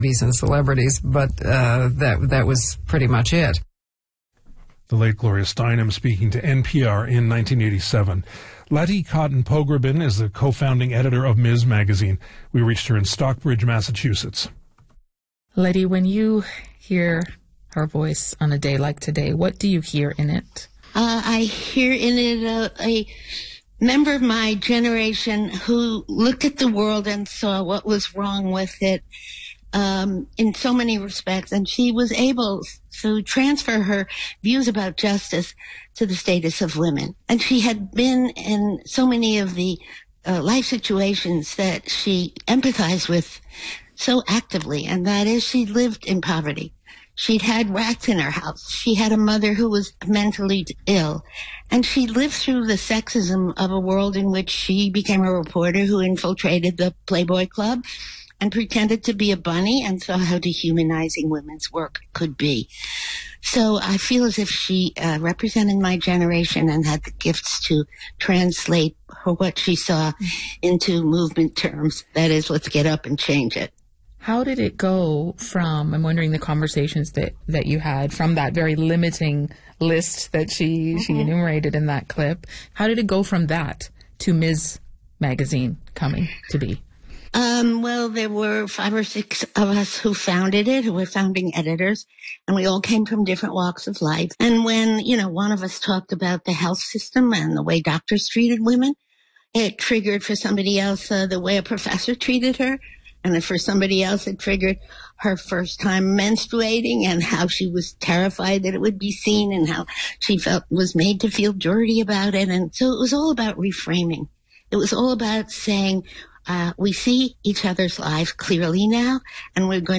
and celebrities, but that was pretty much it. The late Gloria Steinem speaking to NPR in 1987. Letty Cotton Pogrebin is the co-founding editor of Ms. Magazine. We reached her in Stockbridge, Massachusetts. Letty, when you hear her voice on a day like today, what do you hear in it? I hear in it a member of my generation who looked at the world and saw what was wrong with it in so many respects, and she was able to transfer her views about justice to the status of women. And she had been in so many of the life situations that she empathized with so actively, and that is she lived in poverty. She'd had rats in her house. She had a mother who was mentally ill. And she lived through the sexism of a world in which she became a reporter who infiltrated the Playboy Club and pretended to be a bunny and saw how dehumanizing women's work could be. So I feel as if she represented my generation and had the gifts to translate what she saw into movement terms. That is, let's get up and change it. How did it go from, I'm wondering the conversations that you had from that very limiting list that she enumerated in that clip. How did it go from that to Ms. Magazine coming to be? Well, there were 5 or 6 of us who founded it, who were founding editors, and we all came from different walks of life. And when, one of us talked about the health system and the way doctors treated women, it triggered for somebody else the way a professor treated her. And then for somebody else, it triggered her first time menstruating and how she was terrified that it would be seen and how she was made to feel dirty about it. And so it was all about reframing. It was all about saying, we see each other's lives clearly now, and we're going